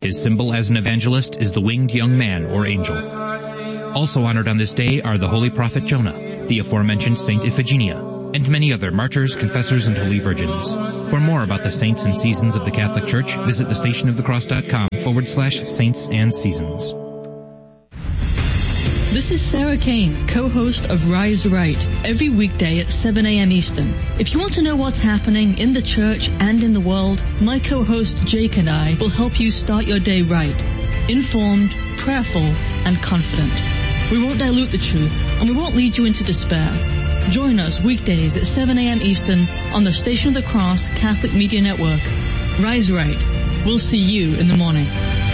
His symbol as an evangelist is the winged young man or angel. Also honored on this day are the holy prophet Jonah, the aforementioned Saint Iphigenia, and many other martyrs, confessors, and holy virgins. For more about the saints and seasons of the Catholic Church, visit thestationofthecross.com/saints and seasons. This is Sarah Kane, co-host of Rise Right, every weekday at 7 a.m. Eastern. If you want to know what's happening in the church and in the world, my co-host Jake and I will help you start your day right, informed, prayerful, and confident. We won't dilute the truth, and we won't lead you into despair. Join us weekdays at 7 a.m. Eastern on the Station of the Cross Catholic Media Network. Rise Right. We'll see you in the morning.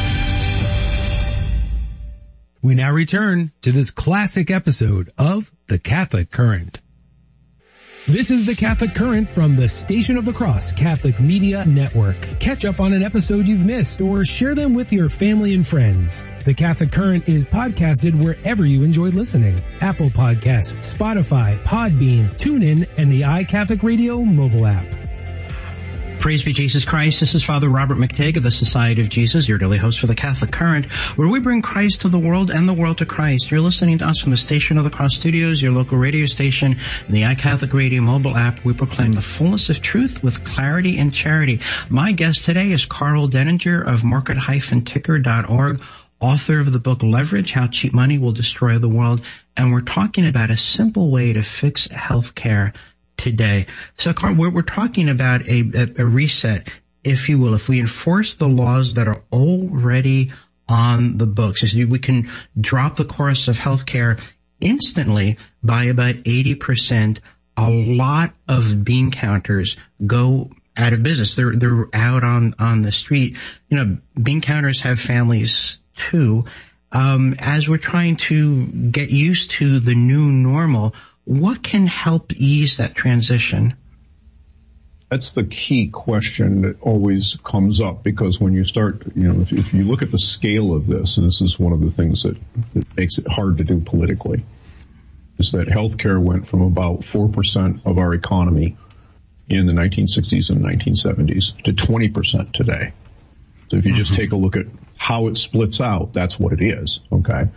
We now return to this classic episode of The Catholic Current. This is The Catholic Current from the Station of the Cross Catholic Media Network. Catch up on an episode you've missed or share them with your family and friends. The Catholic Current is podcasted wherever you enjoy listening. Apple Podcasts, Spotify, Podbean, TuneIn, and the iCatholic Radio mobile app. Praise be Jesus Christ. This is Father Robert McTague of the Society of Jesus, your daily host for the Catholic Current, where we bring Christ to the world and the world to Christ. You're listening to us from the Station of the Cross Studios, your local radio station, and the iCatholic Radio mobile app. We proclaim the fullness of truth with clarity and charity. My guest today is Karl Denninger of market-ticker.org, author of the book Leverage, How Cheap Money Will Destroy the World. And we're talking about a simple way to fix healthcare today. So, Karl, we're talking about a reset, if you will. If we enforce the laws that are already on the books, we can drop the cost of healthcare instantly by about 80%. A lot of bean counters go out of business. They're out on the street. You know, bean counters have families too. As we're trying to get used to the new normal, what can help ease that transition? That's the key question that always comes up, because when you start, if you look at the scale of this, and this is one of the things that makes it hard to do politically, is that healthcare went from about 4% of our economy in the 1960s and 1970s to 20% today. So if you just take a look at how it splits out, that's what it is, okay?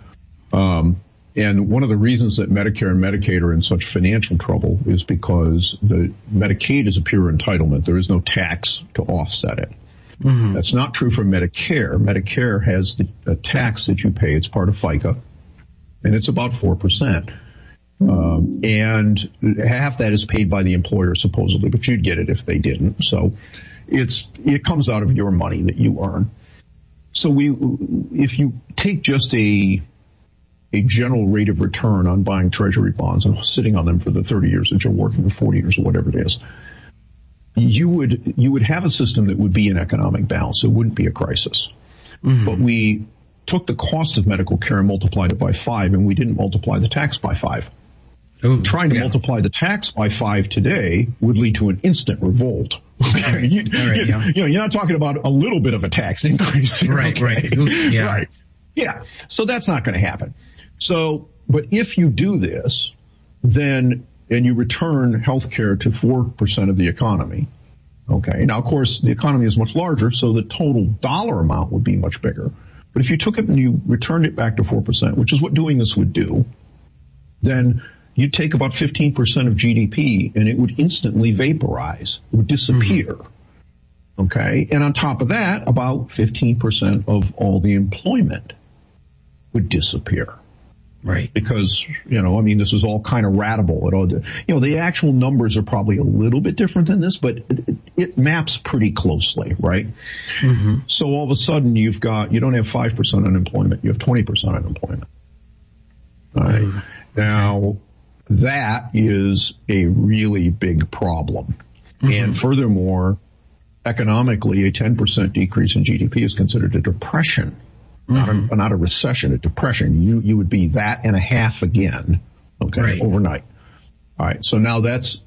And one of the reasons that Medicare and Medicaid are in such financial trouble is because the Medicaid is a pure entitlement. There is no tax to offset it. Mm-hmm. That's not true for Medicare. Medicare has a tax that you pay. It's part of FICA, and it's about 4%. And half that is paid by the employer, supposedly, but you'd get it if they didn't. So it comes out of your money that you earn. So if you take just a general rate of return on buying treasury bonds and sitting on them for the 30 years that you're working, or 40 years, or whatever it is, you would have a system that would be in economic balance. It wouldn't be a crisis. Mm-hmm. But we took the cost of medical care and multiplied it by 5, and we didn't multiply the tax by 5. Ooh, Trying to multiply the tax by 5 today would lead to an instant revolt. Okay? You're not talking about a little bit of a tax increase here, right, okay? Right. Ooh, yeah. Right. Yeah. So that's not going to happen. So, but if you do this, then, and you return healthcare to 4% of the economy, okay. Now, of course, the economy is much larger, so the total dollar amount would be much bigger. But if you took it and you returned it back to 4%, which is what doing this would do, then you'd take about 15% of GDP and it would instantly vaporize. It would disappear. Mm-hmm. Okay. And on top of that, about 15% of all the employment would disappear. Right. Because, this is all kind of ratable. The actual numbers are probably a little bit different than this, but it maps pretty closely, right? Mm-hmm. So all of a sudden you don't have 5% unemployment, you have 20% unemployment. All right. Mm-hmm. Now, that is a really big problem. Mm-hmm. And furthermore, economically, a 10% decrease in GDP is considered a depression. Mm-hmm. Not a recession, a depression. You would be that and a half again, okay, right. Overnight. All right. So now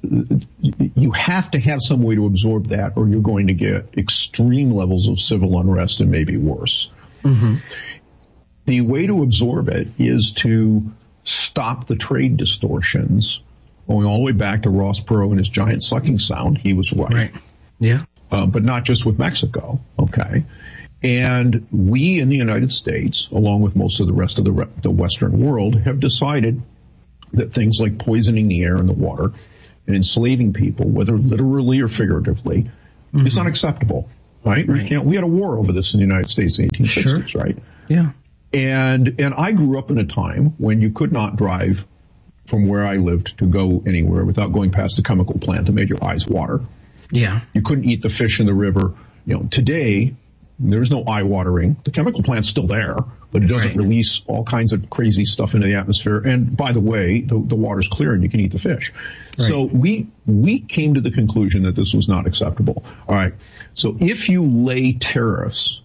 you have to have some way to absorb that, or you're going to get extreme levels of civil unrest and maybe worse. Mm-hmm. The way to absorb it is to stop the trade distortions, going all the way back to Ross Perot and his giant sucking sound. He was right. Yeah. But not just with Mexico, okay. And we in the United States, along with most of the rest of the Western world, have decided that things like poisoning the air and the water and enslaving people, whether literally or figuratively, is unacceptable, right? We had a war over this in the United States in the 1860s, right? Yeah. And I grew up in a time when you could not drive from where I lived to go anywhere without going past a chemical plant that made your eyes water. Yeah. You couldn't eat the fish in the river. Today, there's no eye watering. The chemical plant's still there, but it doesn't release all kinds of crazy stuff into the atmosphere. And by the way, the water's clear and you can eat the fish. Right. So we came to the conclusion that this was not acceptable. All right. So if you lay tariffs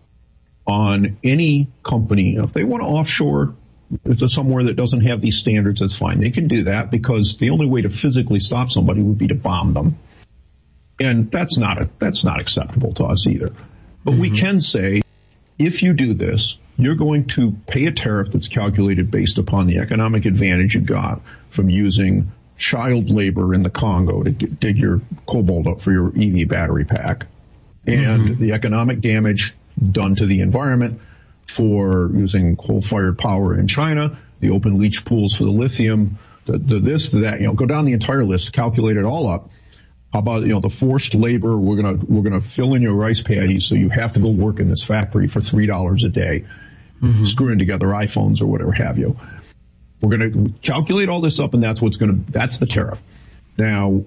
on any company, if they want to offshore to somewhere that doesn't have these standards, that's fine. They can do that because the only way to physically stop somebody would be to bomb them. And that's not acceptable to us either. But we can say, if you do this, you're going to pay a tariff that's calculated based upon the economic advantage you got from using child labor in the Congo to dig your cobalt up for your EV battery pack, and the economic damage done to the environment for using coal-fired power in China, the open leach pools for the lithium, the this, the that, go down the entire list, calculate it all up. How about, the forced labor? We're gonna fill in your rice paddies so you have to go work in this factory for $3 a day, screwing together iPhones or whatever have you. We're gonna calculate all this up, and that's the tariff. Now,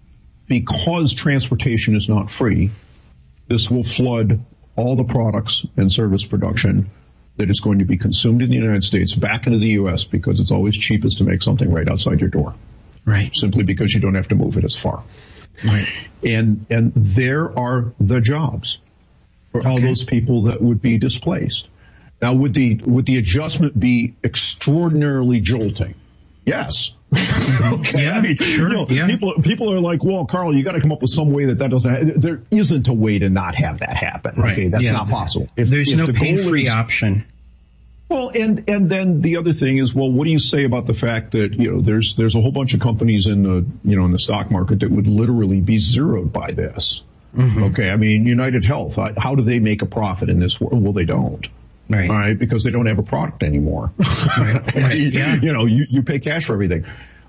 because transportation is not free, this will flood all the products and service production that is going to be consumed in the United States back into the U.S. because it's always cheapest to make something right outside your door. Right. Simply because you don't have to move it as far. Right. And there are the jobs for all those people that would be displaced. Now, would the adjustment be extraordinarily jolting? Yes. Okay. Yeah, I mean, sure. People are like, well, Carl, you got to come up with some way that doesn't. There isn't a way to not have that happen. Right. Okay, that's not possible. There's no pain-free option. Well, and then the other thing is, well, what do you say about the fact that, there's a whole bunch of companies in the stock market that would literally be zeroed by this? Okay. I mean, United Health, how do they make a profit in this world? Well, they don't. Right. All right. Because they don't have a product anymore. Right. Yeah. You pay cash for everything.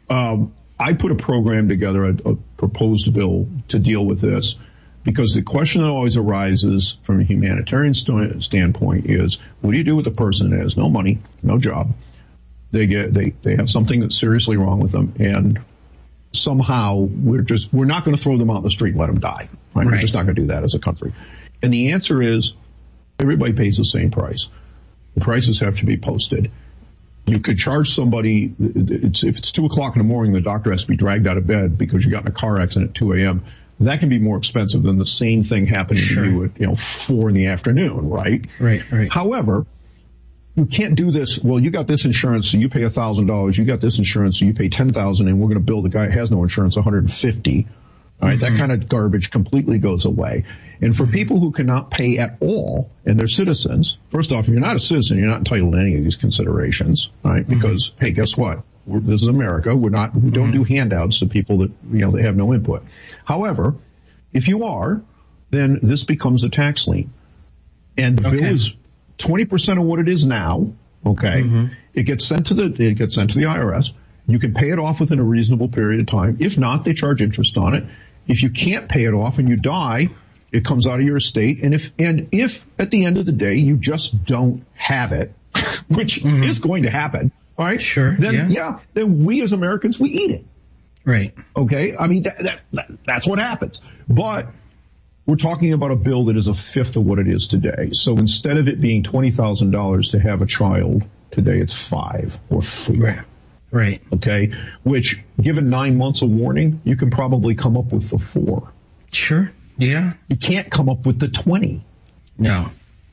I put a program together, a proposed bill to deal with this. Because the question that always arises from a humanitarian standpoint is, what do you do with a person that has no money, no job? They have something that's seriously wrong with them, and somehow we're not going to throw them out in the street and let them die. Right? We're just not going to do that as a country. And the answer is, everybody pays the same price. The prices have to be posted. You could charge somebody, if it's 2:00 in the morning, the doctor has to be dragged out of bed because you got in a car accident at 2 a.m. That can be more expensive than the same thing happening to you at 4 in the afternoon, right? Right. However, you can't do this. Well, you got this insurance, so you pay $1,000. You got this insurance, so you pay $10,000, and we're going to bill the guy who has no insurance $150. All right, that kind of garbage completely goes away. And for people who cannot pay at all, and they're citizens, first off, if you're not a citizen, you're not entitled to any of these considerations, right? Because hey, guess what? This is America. We don't do handouts to people that they have no input. However, if you are, then this becomes a tax lien, and the bill is 20% of what it is now. Okay, it gets sent to the IRS. You can pay it off within a reasonable period of time. If not, they charge interest on it. If you can't pay it off and you die, it comes out of your estate. And if at the end of the day you just don't have it, which is going to happen, all right? Sure. Then we as Americans, we eat it. Right. Okay. I mean, that's what happens. But we're talking about a bill that is a fifth of what it is today. So instead of it being $20,000 to have a child, today it's $5,000 or $4,000. Right. Okay. Which, given 9 months of warning, you can probably come up with the 4. Sure. Yeah. You can't come up with the 20. No.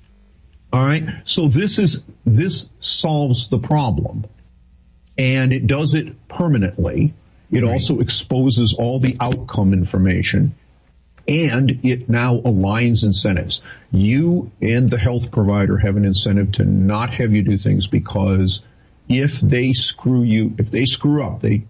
All right. So this solves the problem, and it does it permanently. It also exposes all the outcome information, and it now aligns incentives. You and the health provider have an incentive to not have you do things, because if they screw up, in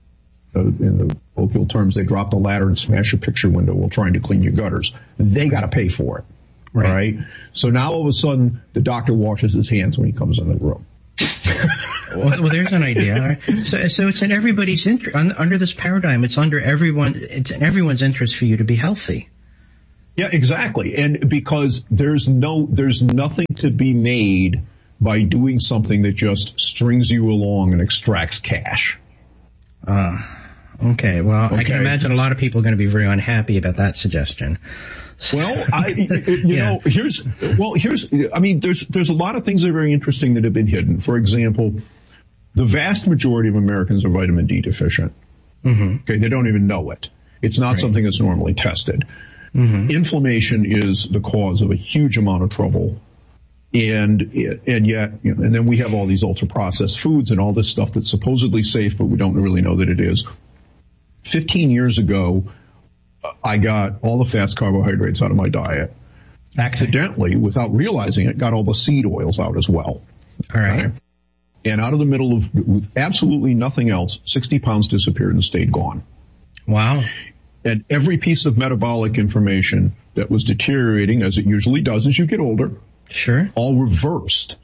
the colloquial terms, they drop the ladder and smash your picture window while trying to clean your gutters. They got to pay for it. Right. All right. So now all of a sudden the doctor washes his hands when he comes in the room. Well, there's an idea. So it's in everybody's interest. Under this paradigm, it's in everyone's interest for you to be healthy. Yeah, exactly. And because there's nothing to be made by doing something that just strings you along and extracts cash. Okay. Well, okay. I can imagine a lot of people are going to be very unhappy about that suggestion. Well, there's a lot of things that are very interesting that have been hidden. For example, the vast majority of Americans are vitamin D deficient. Mm-hmm. Okay. They don't even know it. It's not something that's normally tested. Mm-hmm. Inflammation is the cause of a huge amount of trouble. And yet, and then we have all these ultra processed foods and all this stuff that's supposedly safe, but we don't really know that it is. 15 years ago, I got all the fast carbohydrates out of my diet. Accidentally, without realizing it, got all the seed oils out as well. All right. And out of the middle of, with absolutely nothing else, 60 pounds disappeared and stayed gone. Wow. And every piece of metabolic information that was deteriorating, as it usually does as you get older, sure, all reversed.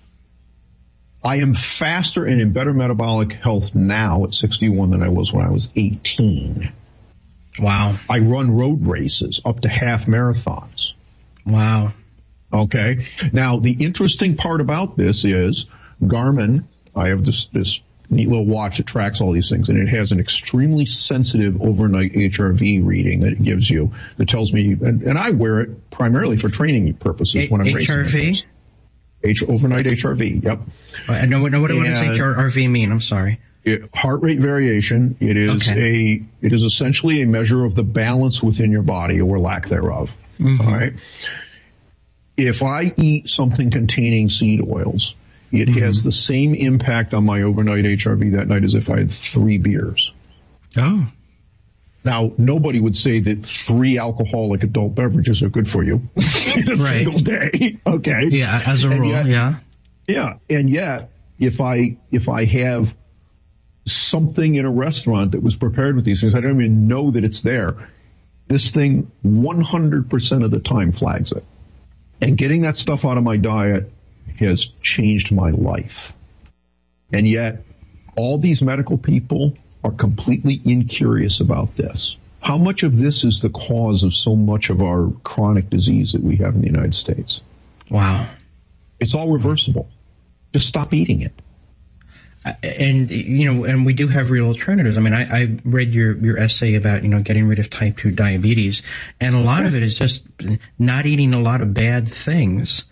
I am faster and in better metabolic health now at 61 than I was when I was 18. Wow. I run road races up to half marathons. Wow. Okay. Now, the interesting part about this is Garmin, I have this neat little watch that tracks all these things, and it has an extremely sensitive overnight HRV reading that it gives you that tells me, and I wear it primarily for training purposes when I'm racing. HRV? Overnight HRV, yep. I know what does HRV mean? I'm sorry. Heart rate variation. It is essentially a measure of the balance within your body or lack thereof. Mm-hmm. All right. If I eat something containing seed oils, it has the same impact on my overnight HRV that night as if I had 3 beers. Oh. Now, nobody would say that 3 alcoholic adult beverages are good for you in a single day. Okay. Yeah, as a rule, yeah. Yeah, and yet, if I have something in a restaurant that was prepared with these things, I don't even know that it's there. This thing 100% of the time flags it. And getting that stuff out of my diet has changed my life. And yet, all these medical people are completely incurious about this. How much of this is the cause of so much of our chronic disease that we have in the United States? Wow. It's all reversible. Just stop eating it. And we do have real alternatives. I mean, I read your essay about, getting rid of type 2 diabetes, and a lot of it is just not eating a lot of bad things.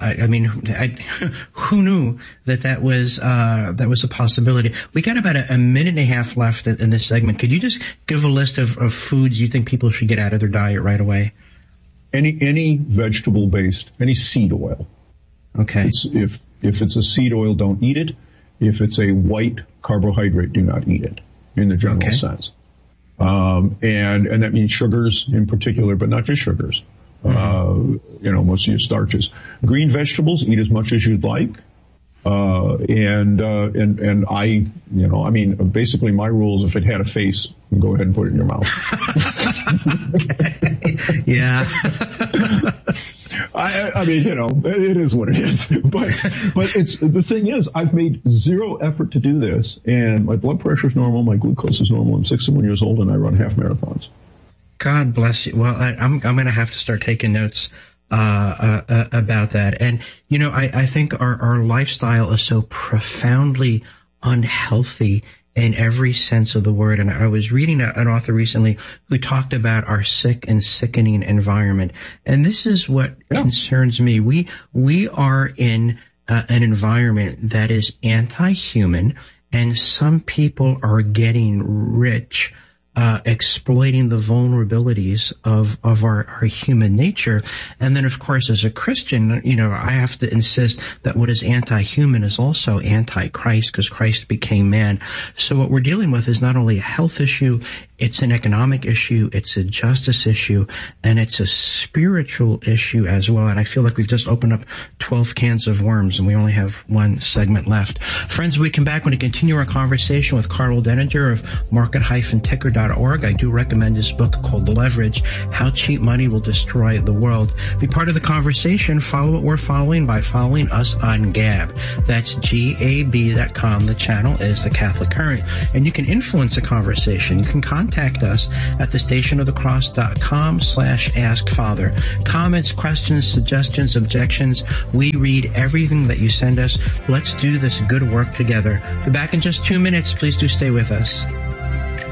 Who knew that was a possibility? We got about a minute and a half left in this segment. Could you just give a list of foods you think people should get out of their diet right away? Any vegetable based, any seed oil. Okay. If it's a seed oil, don't eat it. If it's a white carbohydrate, do not eat it in the general sense. And that means sugars in particular, but not just sugars. Most of your starches. Green vegetables, eat as much as you'd like. Basically my rule is if it had a face, go ahead and put it in your mouth. Yeah. It is what it is. But the thing is, I've made zero effort to do this, and my blood pressure is normal, my glucose is normal. I'm 61 years old, and I run half marathons. God bless you. Well, I'm going to have to start taking notes about that. And I think our lifestyle is so profoundly unhealthy in every sense of the word. And I was reading an author recently who talked about our sick and sickening environment. And this is what concerns me. We are in an environment that is anti-human, and some people are getting rich exploiting the vulnerabilities of our human nature. And then, of course, as a Christian, I have to insist that what is anti-human is also anti-Christ, because Christ became man. So what we're dealing with is not only a health issue, it's an economic issue, it's a justice issue, and it's a spiritual issue as well. And I feel like we've just opened up 12 cans of worms, and we only have one segment left. Friends, we come back when we continue our conversation with Karl Denninger of market-ticker.com. gabfest.org. I do recommend this book called Leverage, How Cheap Money Will Destroy the World. Be part of the conversation. Follow what we're following by following us on Gab. That's GAB.com. The channel is The Catholic Current. And you can influence the conversation. You can contact us at thestationofthecross.com/askfather. Comments, questions, suggestions, objections. We read everything that you send us. Let's do this good work together. Be back in just 2 minutes. Please do stay with us.